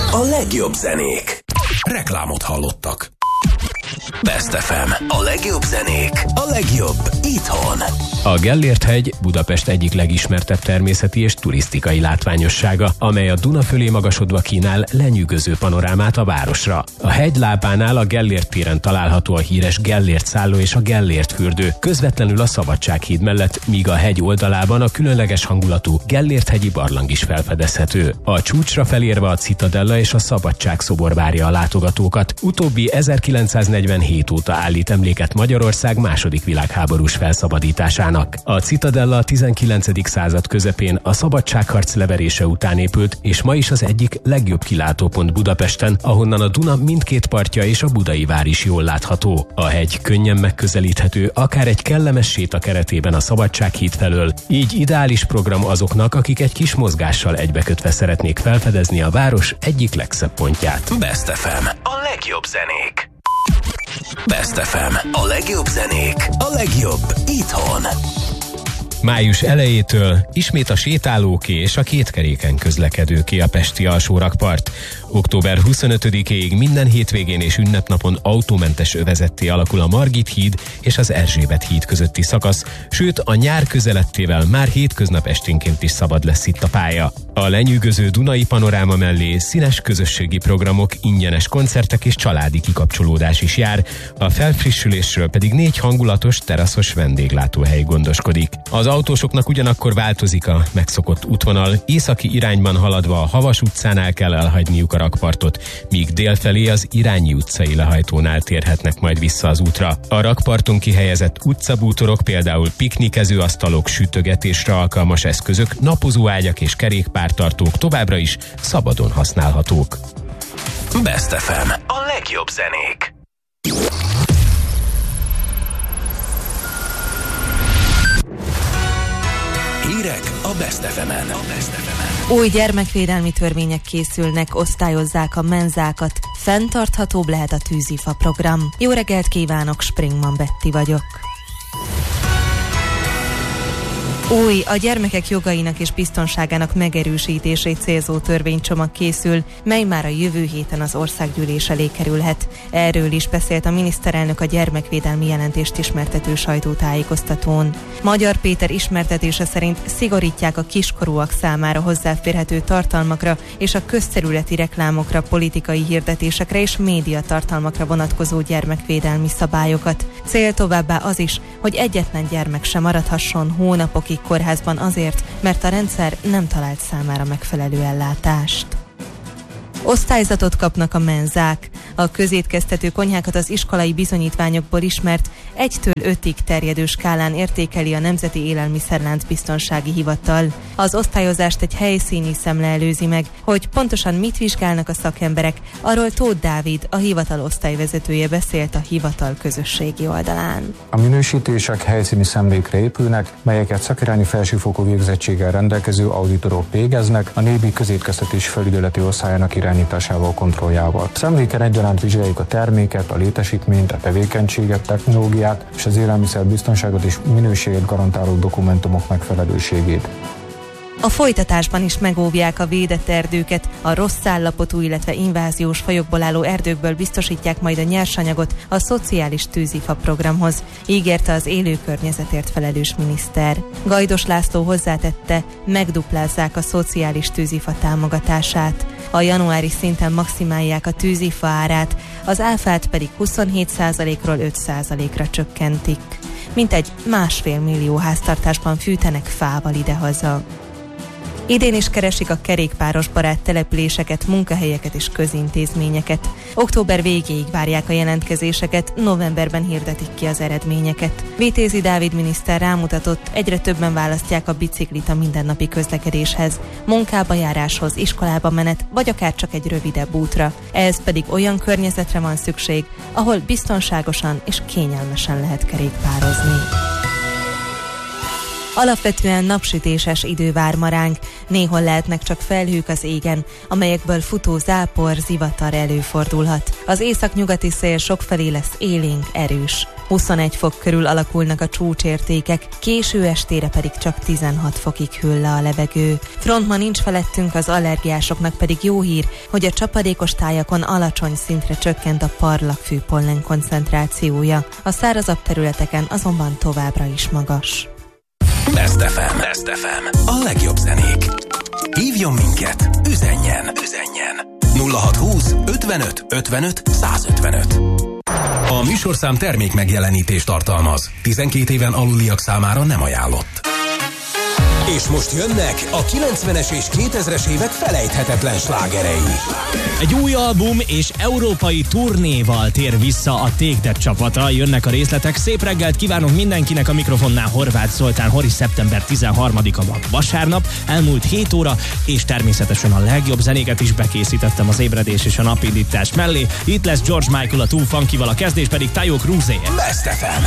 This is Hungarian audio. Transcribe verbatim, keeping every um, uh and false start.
A legjobb zenék. Reklámot hallottak. Best ef em. A legjobb zenék. A legjobb itthon. A Gellért-hegy Budapest egyik legismertebb természeti és turisztikai látványossága, amely a Duna fölé magasodva kínál lenyűgöző panorámát a városra. A hegy lábánál a Gellért téren található a híres Gellért szálló és a Gellért fürdő, közvetlenül a Szabadsághíd mellett, míg a hegy oldalában a különleges hangulatú Gellért-hegyi barlang is felfedezhető. A csúcsra felérve a Citadella és a Szabadságszobor várja a látogatókat. Utóbbi ezerkilencszáznegyvenhét óta állít emléket Magyarország második világháborús felszabadításának. A Citadella a tizenkilencedik század közepén a szabadságharc leverése után épült, és ma is az egyik legjobb kilátópont Budapesten, ahonnan a Duna mindkét partja és a Budai vár is jól látható. A hegy könnyen megközelíthető, akár egy kellemes séta keretében a Szabadsághíd felől, így ideális program azoknak, akik egy kis mozgással egybekötve szeretnék felfedezni a város egyik legszebb pontját. Best ef em. A legjobb zenék. Best ef em. A legjobb zenék. A legjobb itthon. Május elejétől ismét a sétálóké és a kétkeréken közlekedőké a pesti alsórakpart. október huszonötödikéig minden hétvégén és ünnepnapon autómentes övezetté alakul a Margit híd és az Erzsébet híd közötti szakasz, sőt a nyár közelettével már hétköznap esténként is szabad lesz itt a pálya. A lenyűgöző Dunai panoráma mellé színes közösségi programok, ingyenes koncertek és családi kikapcsolódás is jár, a felfrissülésről pedig négy hangulatos, teraszos vendéglátóhely gondoskodik. Az autósoknak ugyanakkor változik a megszokott útvonal, északi irányban haladva a Havas utcánál kell elhagyniuk a rakpartot, míg délfelé az Irányi utcai lehajtónál térhetnek majd vissza az útra. A rakparton kihelyezett utcabútorok, például piknikező asztalok, sütögetésre alkalmas eszközök, napozóágyak és kerékpártartók továbbra is szabadon használhatók. Best ef em. A legjobb zenék. Hírek a Best ef emen. Új gyermekvédelmi törvények készülnek, osztályozzák a menzákat, fenntarthatóbb lehet a tűzifa program. Jó reggelt kívánok, Springman Betty vagyok. Új, a gyermekek jogainak és biztonságának megerősítését célzó törvénycsomag készül, mely már a jövő héten az országgyűlés elé kerülhet. Erről is beszélt a miniszterelnök a gyermekvédelmi jelentést ismertető sajtótájékoztatón. Magyar Péter ismertetése szerint szigorítják a kiskorúak számára hozzáférhető tartalmakra és a közterületi reklámokra, politikai hirdetésekre és médiatartalmakra vonatkozó gyermekvédelmi szabályokat. Cél továbbá az is, hogy egyetlen gyermek sem maradhasson hónapokig kórházban azért, mert a rendszer nem talált számára megfelelő ellátást. Osztályzatot kapnak a menzák. A közétkeztető konyhákat az iskolai bizonyítványokból ismert egytől ötig terjedő skálán értékeli a Nemzeti Élelmiszerlánc Biztonsági Hivatal. Az osztályozást egy helyszíni szemle előzi meg, hogy pontosan mit vizsgálnak a szakemberek, arról Tóth Dávid, a hivatal osztályvezetője beszélt a hivatal közösségi oldalán. A minősítések helyszíni szemlékre épülnek, melyeket szakirányi felsőfokú végzettséggel rendelkező auditorok végeznek a nébi közétkeztetés felügyeleti osztályának irányításával, kontrolljával. Szemléken egyaránt vizsgáljuk a terméket, a létesítményt, a tevékenységet, technológiát és az élelmiszerbiztonságot és minőséget garantáló dokumentumok megfelelőségét. A folytatásban is megóvják a védett erdőket, a rossz állapotú, illetve inváziós fajokból álló erdőkből biztosítják majd a nyersanyagot a szociális tűzifa programhoz, ígérte az élő környezetért felelős miniszter. Gajdos László hozzátette, megduplázzák a szociális tűzifa támogatását. A januári szinten maximálják a tűzifa árát, az áfát pedig huszonhét százalékról öt százalékra csökkentik. Mintegy másfél millió háztartásban fűtenek fával idehaza. Idén is keresik a kerékpáros barát településeket, munkahelyeket és közintézményeket. Október végéig várják a jelentkezéseket, novemberben hirdetik ki az eredményeket. Vitézi Dávid miniszter rámutatott, egyre többen választják a biciklit a mindennapi közlekedéshez, munkába járáshoz, iskolába menet, vagy akár csak egy rövidebb útra. Ehhez pedig olyan környezetre van szükség, ahol biztonságosan és kényelmesen lehet kerékpározni. Alapvetően napsütéses idő vár ma ránk, néhol lehetnek csak felhők az égen, amelyekből futó zápor, zivatar előfordulhat. Az északnyugati szél sokfelé lesz élénk, erős. huszonegy fok körül alakulnak a csúcsértékek, késő estére pedig csak tizenhat fokig hűl le a levegő. Front ma nincs felettünk, az allergiásoknak pedig jó hír, hogy a csapadékos tájakon alacsony szintre csökkent a parlagfű pollen koncentrációja. A szárazabb területeken azonban továbbra is magas. Best ef em, Best ef em, a legjobb zenék. Hívjon minket, üzenjen, üzenjen. nulla hat húsz ötvenöt ötvenöt százötvenöt. A műsorszám termék megjelenítést tartalmaz. tizenkét éven aluliak számára nem ajánlott. És most jönnek a kilencvenes és kétezres évek felejthetetlen slágerei. Egy új album és európai turnéval tér vissza a Take That csapata. Jönnek a részletek. Szép reggelt kívánunk mindenkinek, a mikrofonnál Horváth Zoltán. Hori, szeptember tizenharmadika van vasárnap, elmúlt hét óra, és természetesen a legjobb zenéket is bekészítettem az ébredés és a napindítás mellé. Itt lesz George Michael a Too Funky-val, a kezdés pedig Tayo Cruzé. Best ef em.